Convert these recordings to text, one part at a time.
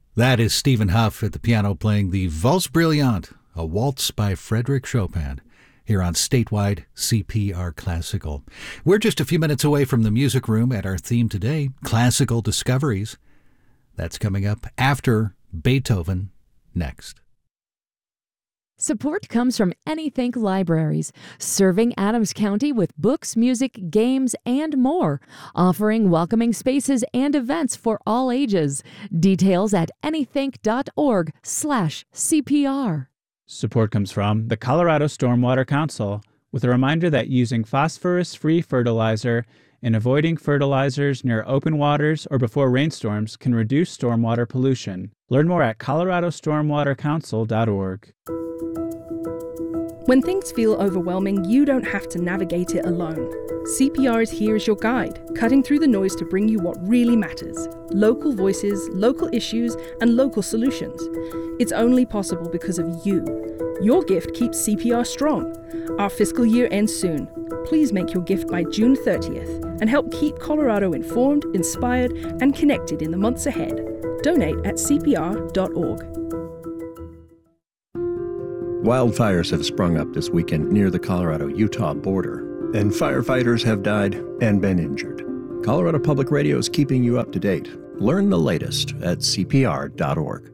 That is Stephen Huff at the piano playing the Valse Brillante, a waltz by Frédéric Chopin, here on Statewide CPR Classical. We're just a few minutes away from the music room at our theme today, Classical Discoveries. That's coming up after Beethoven next. Support comes from Anythink Libraries, serving Adams County with books, music, games, and more, offering welcoming spaces and events for all ages. Details at anythink.org/CPR. Support comes from the Colorado Stormwater Council, with a reminder that using phosphorus-free fertilizer and avoiding fertilizers near open waters or before rainstorms can reduce stormwater pollution. Learn more at coloradostormwatercouncil.org. When things feel overwhelming, you don't have to navigate it alone. CPR is here as your guide, cutting through the noise to bring you what really matters: local voices, local issues, and local solutions. It's only possible because of you. Your gift keeps CPR strong. Our fiscal year ends soon. Please make your gift by June 30th and help keep Colorado informed, inspired, and connected in the months ahead. Donate at cpr.org. Wildfires have sprung up this weekend near the Colorado-Utah border, and firefighters have died and been injured. Colorado Public Radio is keeping you up to date. Learn the latest at cpr.org.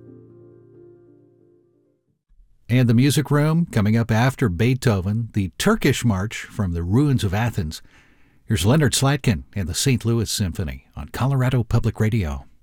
And the music room coming up after Beethoven, the Turkish March from the ruins of Athens. Here's Leonard Slatkin and the St. Louis Symphony on Colorado Public Radio.